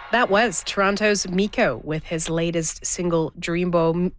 That was Toronto's Miko with his latest single, Dream Boy, not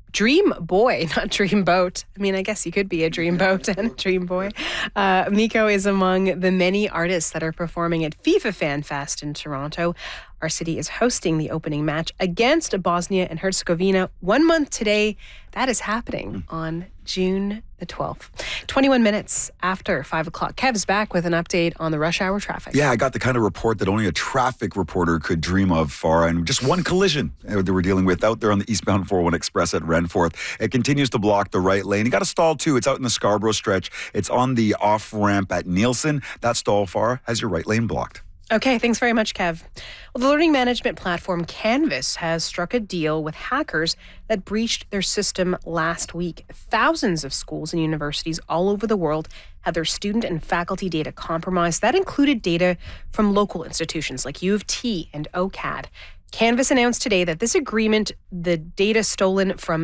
Dreamboat. I mean, I guess you could be a dreamboat and a dream boy. Miko is among the many artists that are performing at FIFA Fan Fest in Toronto. Our city is hosting the opening match against Bosnia and Herzegovina 1 month today. That is happening on June the 12th. 21 minutes after 5 o'clock. Kev's back with an update on the rush hour traffic. Yeah, I got the kind of report that only a traffic reporter could dream of, Farah, and just one collision that we're dealing with out there on the eastbound 401 Express at Renforth. It continues to block the right lane. You got a stall too. It's out in the Scarborough stretch. It's on the off-ramp at Nielsen. That stall, Farah, has your right lane blocked. Okay, thanks very much, Kev. Well, the learning management platform Canvas has struck a deal with hackers that breached their system last week. Thousands of schools and universities all over the world had their student and faculty data compromised. That included data from local institutions like U of T and OCAD. Canvas announced today that this agreement, the data stolen from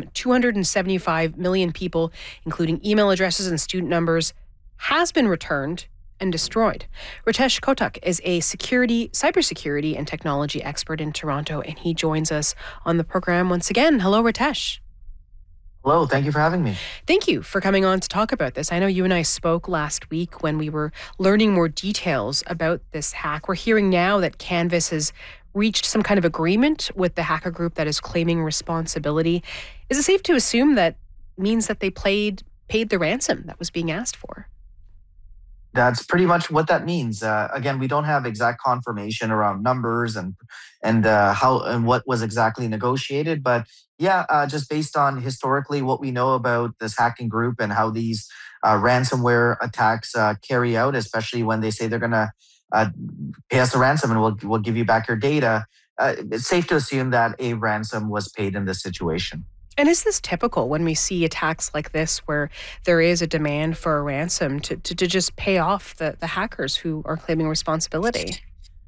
275 million people, including email addresses and student numbers, has been returned and destroyed. Ritesh Kotak is a cybersecurity and technology expert in Toronto, and he joins us on the program once again. Hello, Ritesh. Hello, thank you for having me. Thank you for coming on to talk about this. I know you and I spoke last week when we were learning more details about this hack. We're hearing now that Canvas has reached some kind of agreement with the hacker group that is claiming responsibility. Is it safe to assume that means that they paid the ransom that was being asked for? That's pretty much what that means. Again, we don't have exact confirmation around numbers and how and what was exactly negotiated, but yeah, just based on historically what we know about this hacking group and how these ransomware attacks carry out, especially when they say they're going to pay us a ransom and we'll give you back your data. It's safe to assume that a ransom was paid in this situation. And is this typical when we see attacks like this where there is a demand for a ransom to just pay off the hackers who are claiming responsibility?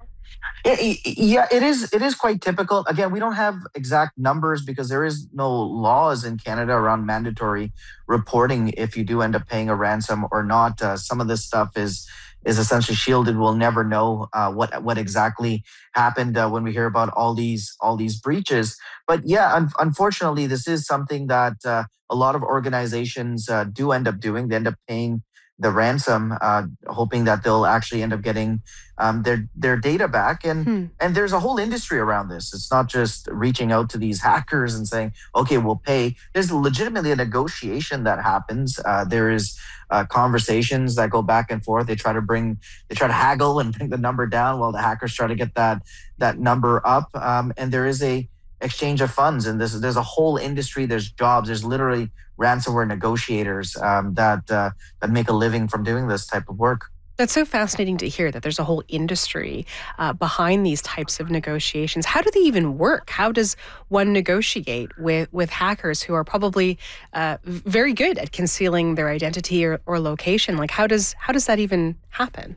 Yeah, it is quite typical. Again, we don't have exact numbers because there is no laws in Canada around mandatory reporting if you do end up paying a ransom or not. Some of this stuff is essentially shielded. We'll never know what exactly happened when we hear about all these breaches. But yeah, unfortunately, this is something that a lot of organizations do end up doing. They end up paying the ransom, hoping that they'll actually end up getting their data back. And there's a whole industry around this. It's not just reaching out to these hackers and saying, okay, we'll pay. There's legitimately a negotiation that happens. There is conversations that go back and forth. They try to haggle and bring the number down while the hackers try to get that number up. And there is a exchange of funds, and there's a whole industry. There's jobs. There's literally ransomware negotiators that make a living from doing this type of work. That's so fascinating to hear that there's a whole industry behind these types of negotiations. How do they even work? How does one negotiate with hackers who are probably very good at concealing their identity or location? Like, how does that even happen?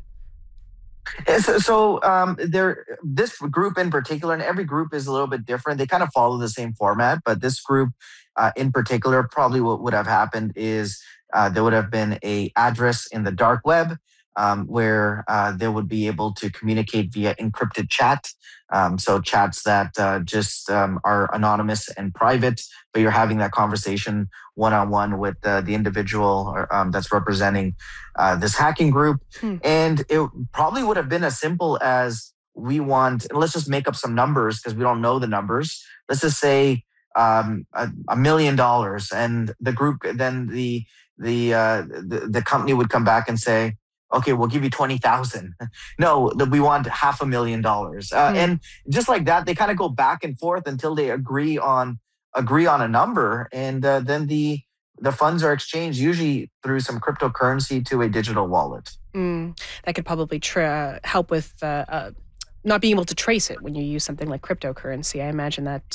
So this group in particular, and every group is a little bit different. They kind of follow the same format, but this group in particular, probably what would have happened is there would have been a address in the dark web where they would be able to communicate via encrypted chat. So chats that just are anonymous and private, but you're having that conversation one-on-one with the individual that's representing this hacking group. And it probably would have been as simple as and let's just make up some numbers because we don't know the numbers. Let's just say $1 million, and the group, then the company would come back and say, okay, we'll give you 20,000. No, we want $500,000. And just like that, they kind of go back and forth until they agree on a number. And then the funds are exchanged usually through some cryptocurrency to a digital wallet. That could probably help with not being able to trace it when you use something like cryptocurrency. I imagine that